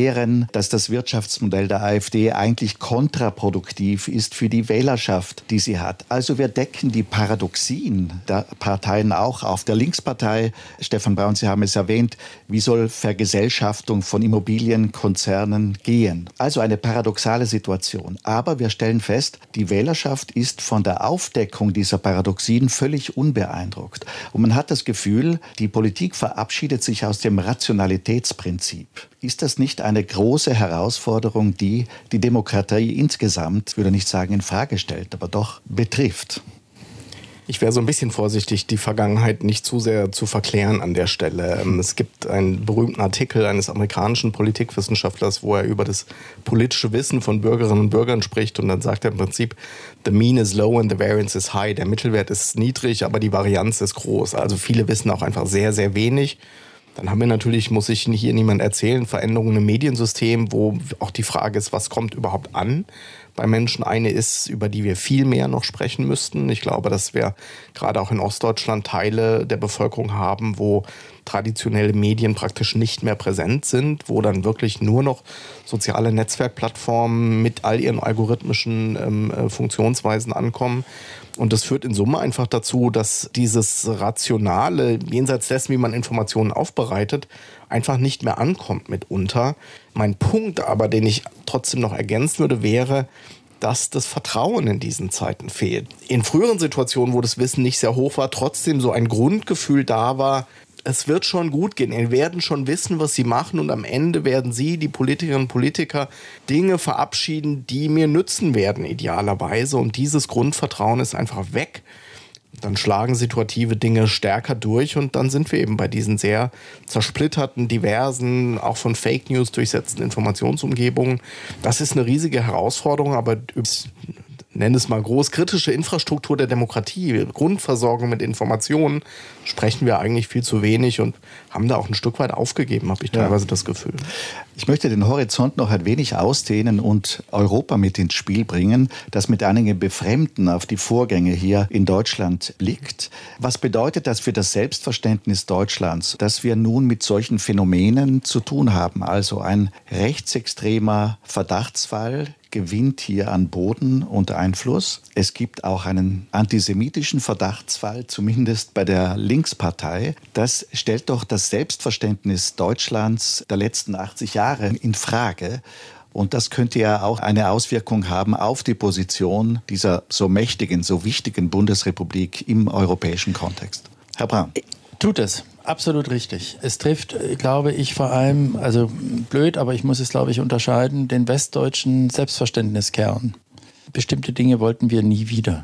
erklären, dass das Wirtschaftsmodell der AfD eigentlich kontraproduktiv ist für die Wählerschaft, die sie hat. Also wir decken die Paradoxien der Parteien auch auf. Der Linkspartei, Stefan Braun, Sie haben es erwähnt, wie soll Vergesellschaftung von Immobilienkonzernen gehen? Also eine paradoxale Situation. Aber wir stellen fest, die Wählerschaft ist von der Aufdeckung dieser Paradoxien völlig unbeeindruckt. Und man hat das Gefühl, die Politik verabschiedet sich aus dem Rationalitätsprinzip. Ist das nicht eine große Herausforderung, die die Demokratie insgesamt, ich würde nicht sagen in Frage stellt, aber doch betrifft? Ich wäre so ein bisschen vorsichtig, die Vergangenheit nicht zu sehr zu verklären an der Stelle. Es gibt einen berühmten Artikel eines amerikanischen Politikwissenschaftlers, wo er über das politische Wissen von Bürgerinnen und Bürgern spricht. Und dann sagt er im Prinzip, the mean is low and the variance is high. Der Mittelwert ist niedrig, aber die Varianz ist groß. Also viele wissen auch einfach sehr, sehr wenig. Dann haben wir natürlich, muss ich hier niemand erzählen, Veränderungen im Mediensystem, wo auch die Frage ist, was kommt überhaupt an bei Menschen. Eine ist, über die wir viel mehr noch sprechen müssten. Ich glaube, dass wir gerade auch in Ostdeutschland Teile der Bevölkerung haben, wo traditionelle Medien praktisch nicht mehr präsent sind, wo dann wirklich nur noch soziale Netzwerkplattformen mit all ihren algorithmischen Funktionsweisen ankommen. Und das führt in Summe einfach dazu, dass dieses Rationale, jenseits dessen, wie man Informationen aufbereitet, einfach nicht mehr ankommt mitunter. Mein Punkt aber, den ich trotzdem noch ergänzen würde, wäre, dass das Vertrauen in diesen Zeiten fehlt. In früheren Situationen, wo das Wissen nicht sehr hoch war, trotzdem so ein Grundgefühl da war, es wird schon gut gehen. Sie werden schon wissen, was sie machen und am Ende werden sie, die Politikerinnen und Politiker, Dinge verabschieden, die mir nützen werden, idealerweise. Und dieses Grundvertrauen ist einfach weg. Dann schlagen situative Dinge stärker durch und dann sind wir eben bei diesen sehr zersplitterten, diversen, auch von Fake News durchsetzten Informationsumgebungen. Das ist eine riesige Herausforderung, aber nenne es mal groß, kritische Infrastruktur der Demokratie, Grundversorgung mit Informationen, sprechen wir eigentlich viel zu wenig und haben da auch ein Stück weit aufgegeben, habe ich teilweise das Gefühl. Ich möchte den Horizont noch ein wenig ausdehnen und Europa mit ins Spiel bringen, das mit einigen Befremden auf die Vorgänge hier in Deutschland blickt. Was bedeutet das für das Selbstverständnis Deutschlands, dass wir nun mit solchen Phänomenen zu tun haben? Also ein rechtsextremer Verdachtsfall gewinnt hier an Boden und Einfluss. Es gibt auch einen antisemitischen Verdachtsfall, zumindest bei der Linkspartei. Das stellt doch das Selbstverständnis Deutschlands der letzten 80 Jahre in Frage. Und das könnte ja auch eine Auswirkung haben auf die Position dieser so mächtigen, so wichtigen Bundesrepublik im europäischen Kontext. Herr Braun. Tut es. Absolut richtig. Es trifft, glaube ich, vor allem, also blöd, aber ich muss es, glaube ich, unterscheiden, den westdeutschen Selbstverständniskern. Bestimmte Dinge wollten wir nie wieder.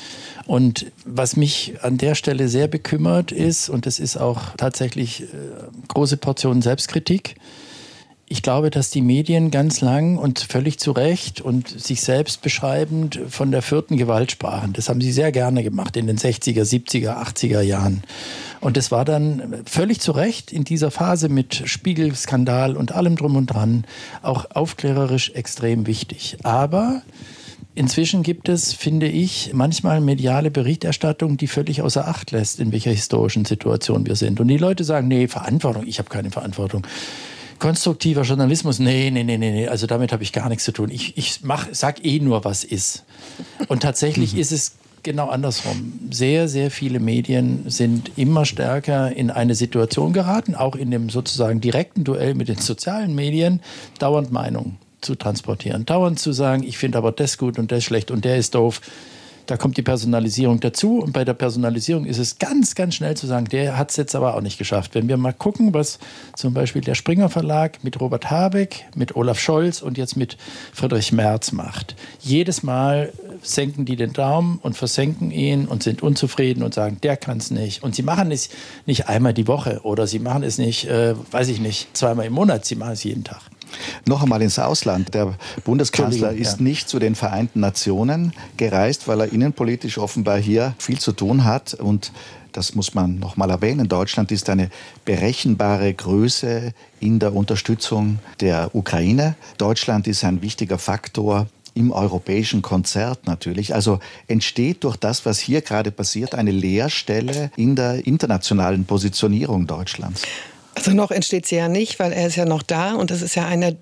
Und was mich an der Stelle sehr bekümmert ist, und das ist auch tatsächlich große Portion Selbstkritik, ich glaube, dass die Medien ganz lang und völlig zu Recht und sich selbst beschreibend von der vierten Gewalt sprachen. Das haben sie sehr gerne gemacht in den 60er, 70er, 80er Jahren. Und das war dann völlig zu Recht in dieser Phase mit Spiegelskandal und allem drum und dran auch aufklärerisch extrem wichtig. Aber inzwischen gibt es, finde ich, manchmal mediale Berichterstattung, die völlig außer Acht lässt, in welcher historischen Situation wir sind. Und die Leute sagen, nee, Verantwortung, ich habe keine Verantwortung. Konstruktiver Journalismus, nee, also damit habe ich gar nichts zu tun. Ich sag nur, was ist. Und tatsächlich ist es genau andersrum. Sehr, sehr viele Medien sind immer stärker in eine Situation geraten, auch in dem sozusagen direkten Duell mit den sozialen Medien, dauernd Meinungen zu transportieren. Dauernd zu sagen, ich finde aber das gut und das schlecht und der ist doof. Da kommt die Personalisierung dazu und bei der Personalisierung ist es ganz, ganz schnell zu sagen, der hat es jetzt aber auch nicht geschafft. Wenn wir mal gucken, was zum Beispiel der Springer Verlag mit Robert Habeck, mit Olaf Scholz und jetzt mit Friedrich Merz macht. Jedes Mal senken die den Daumen und versenken ihn und sind unzufrieden und sagen, der kann es nicht. Und sie machen es nicht einmal die Woche oder sie machen es nicht, zweimal im Monat, sie machen es jeden Tag. Noch einmal ins Ausland. Der Bundeskanzler ist nicht zu den Vereinten Nationen gereist, weil er innenpolitisch offenbar hier viel zu tun hat. Und das muss man noch mal erwähnen. Deutschland ist eine berechenbare Größe in der Unterstützung der Ukraine. Deutschland ist ein wichtiger Faktor im europäischen Konzert natürlich. Also entsteht durch das, was hier gerade passiert, eine Leerstelle in der internationalen Positionierung Deutschlands. Also noch entsteht sie ja nicht, weil er ist ja noch da und das ist ja einer